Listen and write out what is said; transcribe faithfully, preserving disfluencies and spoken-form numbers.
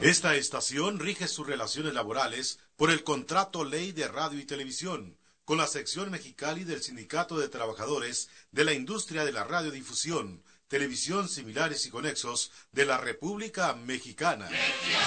Esta estación rige sus relaciones laborales por el Contrato Ley de Radio y Televisión, con la sección Mexicali del Sindicato de Trabajadores de la Industria de la Radiodifusión, Televisión Similares y Conexos de la República Mexicana.